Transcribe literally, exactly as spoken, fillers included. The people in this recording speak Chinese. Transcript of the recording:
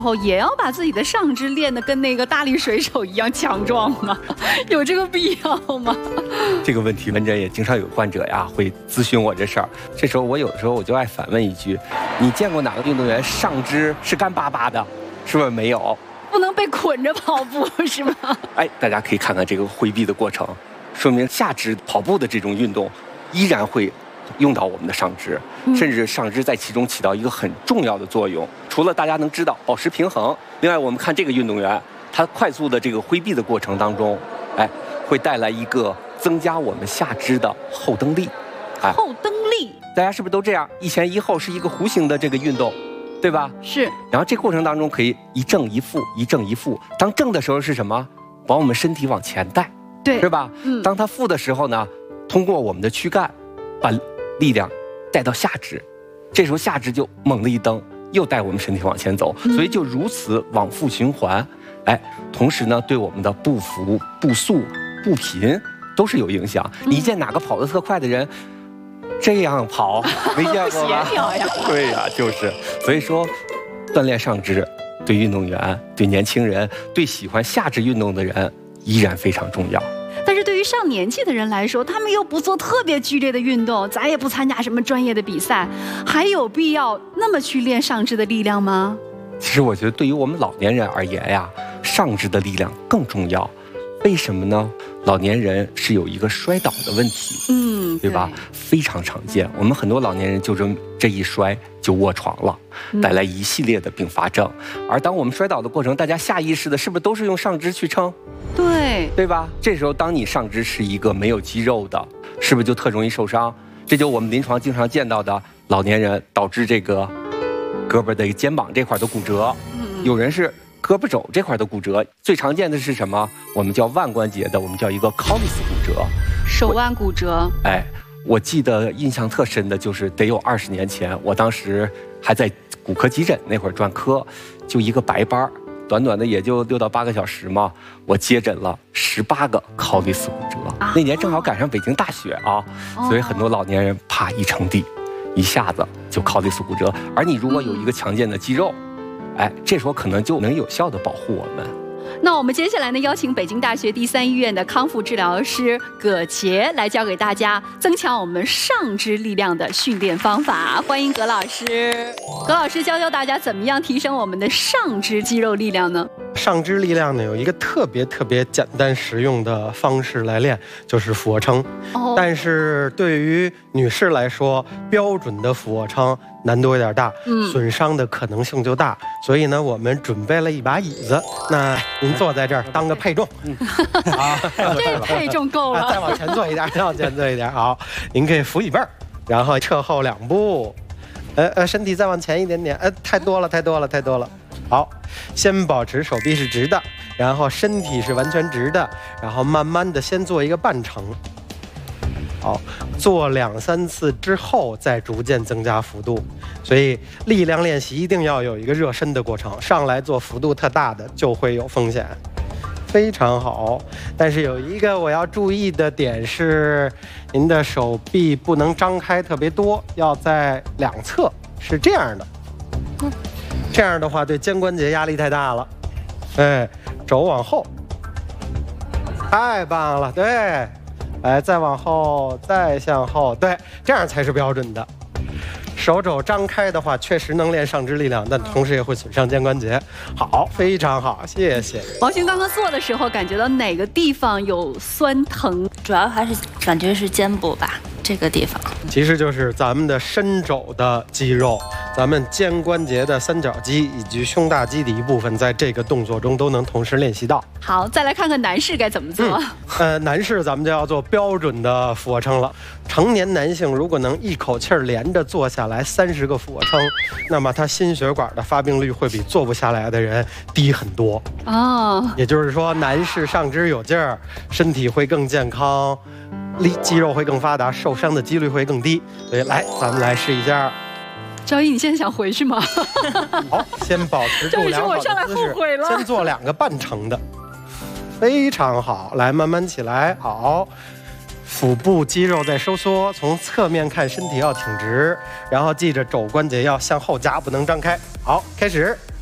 后也要把自己的上肢练得跟那个大力水手一样强壮吗？有这个必要吗？ 这个问题门诊也经常有患者呀会咨询我这事儿。这时候我有的时候我就爱反问一句：你见过哪个运动员上肢是干巴巴的？是不是没有？ 不能被捆着跑步是吗？ 哎，大家可以看看这个挥臂的过程，说明下肢跑步的这种运动依然会用到我们的上肢，甚至上肢在其中起到一个很重要的作用。除了大家能知道保持平衡，另外我们看这个运动员，他快速的这个挥臂的过程当中，哎，会带来一个增加我们下肢的后蹬力。 哎，后蹬力， 大家是不是都这样？一前一后是一个弧形的这个运动，对吧？ 是。 然后这过程当中可以一正一负，一正一负。当正的时候是什么？把我们身体往前带， 对， 是吧？嗯。当它负的时候呢，通过我们的躯干，把力量带到下肢，这时候下肢就猛地一蹬，又带我们身体往前走，所以就如此往复循环。哎，同时呢，对我们的步幅、步速、步频都是有影响。你见哪个跑得特快的人这样跑，没见过吗？ 协调呀。 对呀，就是。所以说，锻炼上肢对运动员、对年轻人、对喜欢下肢运动的人依然非常重要。 但是对于上年纪的人来说，他们又不做特别剧烈的运动，咱也不参加什么专业的比赛，还有必要那么去练上肢的力量吗？ 其实我觉得对于我们老年人而言呀，上肢的力量更重要。为什么呢？老年人是有一个摔倒的问题，嗯，对吧？非常常见。我们很多老年人就这这一摔就卧床了，带来一系列的并发症。而当我们摔倒的过程，大家下意识的是不是都是用上肢去撑？ 对， 对吧？这时候当你上肢是一个没有肌肉的，是不是就特容易受伤？这就我们临床经常见到的老年人导致这个胳膊的肩膀这块的骨折，有人是胳膊肘这块的骨折，最常见的是什么？我们叫腕关节的，我们叫一个 Colles 骨折， 手腕骨折。 哎，我记得印象特深的就是得有二十年前，我当时还在骨科急诊那会儿专科，就一个白班，短短的也就六到八个小时嘛，我接诊了十八个 Colles 骨折。啊、那年正好赶上北京大雪啊，哦、所以很多老年人啪一撑地，一下子就 Colles 骨折。而你如果有一个强健的肌肉，嗯、哎，这时候可能就能有效的保护我们。 那我们接下来呢，邀请北京大学第三医院的康复治疗师葛杰来教给大家增强我们上肢力量的训练方法。欢迎葛老师，葛老师教教大家怎么样提升我们的上肢肌肉力量呢？ 上肢力量呢，有一个特别特别简单实用的方式来练，就是俯卧撑。哦、但是对于女士来说，标准的俯卧撑难度有点大，嗯，损伤的可能性就大。所以呢，我们准备了一把椅子，那您坐在这儿当个配重，嗯， 好，这配重够了， 再往前坐一点，再往前坐一点，好，您可以扶椅背儿，然后撤后两步，呃呃，身体再往前一点点，呃，太多了，太多了，太多了。好，先保持手臂是直的，然后身体是完全直的，然后慢慢的先做一个半程。好，做两三次之后再逐渐增加幅度，所以力量练习一定要有一个热身的过程，上来做幅度特大的就会有风险。非常好，但是有一个我要注意的点是，您的手臂不能张开特别多，要在两侧，是这样的。嗯，这样的话对肩关节压力太大了。哎，肘往后，太棒了，对。哎，再往后，再向后，对，这样才是标准的。手肘张开的话，确实能练上肢力量，但同时也会损伤肩关节。好，非常好，谢谢。 王勋刚刚做的时候，感觉到哪个地方有酸疼？ 主要还是感觉是肩部吧，这个地方。 其实就是咱们的伸肘的肌肉，咱们肩关节的三角肌以及胸大肌的一部分，在这个动作中都能同时练习到。 好，再来看看男士该怎么做。嗯、 呃，男士咱们就要做标准的俯卧撑了。成年男性如果能一口气儿连着做下来三十个俯卧撑，那么他心血管的发病率会比做不下来的人低很多。哦，也就是说，男士上肢有劲儿，身体会更健康，力肌肉会更发达，受伤的几率会更低。所以来，咱们来试一下。 赵毅，你现在想回去吗？ 好，先保持住良好的姿势，先做两个半程的，非常好。来，慢慢起来，好。腹部肌肉在收缩，从侧面看身体要挺直，然后记着肘关节要向后夹，不能张开。好，开始。